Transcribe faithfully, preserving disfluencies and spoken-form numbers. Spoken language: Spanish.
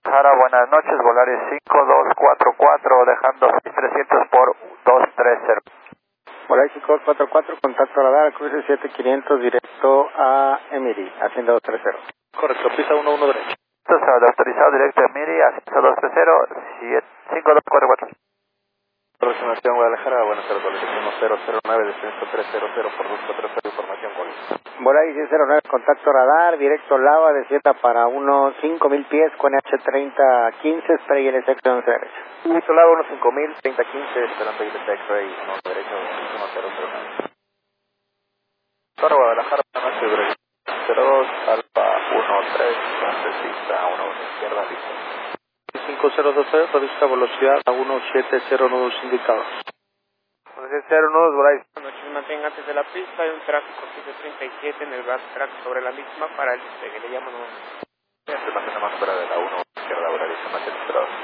Guadalajara, buenas noches, Volaris cinco dos cuatro cuatro, dejando seis trescientos por dos tres cero. Volaris cinco dos cuatro cuatro, contacto radar, cruce siete quinientos directo a Emiri, hacienda dos tres cero. Correcto, pista uno uno derecho. Autorizado directo a Emiri, hacienda dos tres cero, cinco dos cuatro cuatro. Aproximación Guadalajara, buenas tardes, Volaris uno cero cero nueve, descenso tres cero cero por dos cuatro cero, información con. Volaris diez cero nueve, contacto radar, directo Lava, descienda para unos cinco mil pies con H treinta quince, spray L S X once derecho. Directo Lava, unos cinco mil, treinta quince, esperando I L S X-ray uno derecho, uno cero cero nueve. Torre Guadalajara, buenas noches, derecho. cero dos, Alfa uno tres, entonces pista uno uno, izquierda, listo. cinco cero dos cero, revista velocidad a uno siete cero nudos indicados. uno siete cero nudos, Volaris. Buenas noches, mantenga antes de la pista, hay un tráfico siete treinta y siete en el backtrack sobre la misma para el despegue, le llamo nuevamente. Se mantiene más fuera de la uno